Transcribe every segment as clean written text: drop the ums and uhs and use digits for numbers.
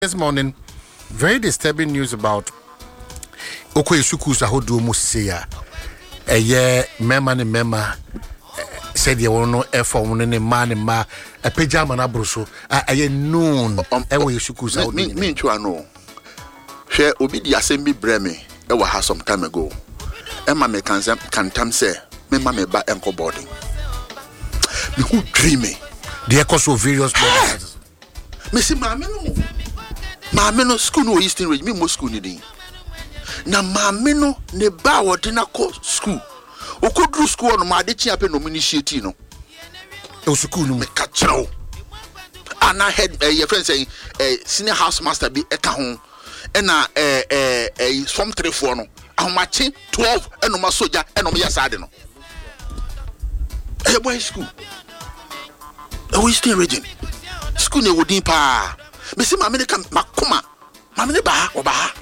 This morning, very disturbing news about Okoye Suku's Ahodu Musia. A year, Mema said you will know F on any man and ma a pajama abruso. A year noon, Ewa Suku's out. Mean to know. Share Obidi Assembly Breme, Ewa has some time ago. Emma me can tam say, Mema me ba enko boarding. Me who dreamy. The echoes of various brothers. Missy Mameno school no Eastern Range, me mo school ni. Na mameno ne ba wodina ko school. Okodru school no ma de tia pe no initiate no. E school no me ka chao. Ana head your friend saying senior house master bi e ka ho. E na form 3 4 no. Ahomache 12 e no ma soja e no ma yasade no. E boy school. E Eastern Region. School ne wodin pa. Me see mamene kam makuma. Mamene ba oba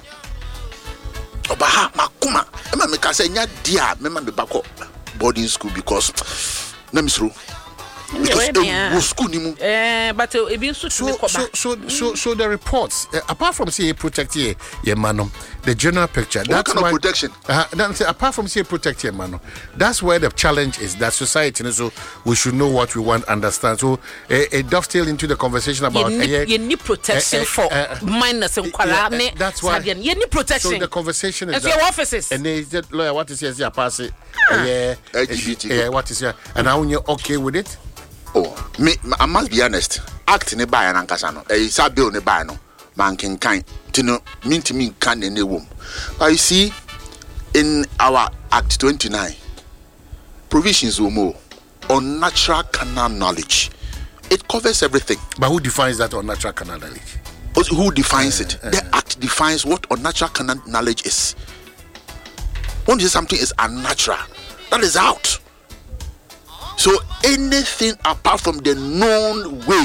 makuma. Ema me ka say nya dia me ma me bako boarding school because na misro. Because school ni mu. But e bin so the reports apart from say protect here mano the general picture that's why protection apart from say protect here mano that's where the challenge is that society so we should know what we want understand so it dovetail into the conversation about you need protection for minors and kwala that's why you need protection so the conversation is your offices and the lawyer what is here pass it LGBT what is here and now you okay with it. Oh, I must be honest. Act in a buy and Ankasano. A bill in a buy no. Man can kind. Tino mean to me can in a womb. But you see, in our Act 29, provisions were more on natural canal knowledge. It covers everything. But who defines that unnatural canal knowledge? Who defines it? The Act defines what unnatural canal knowledge is. When something is unnatural, that is out. So anything apart from the known way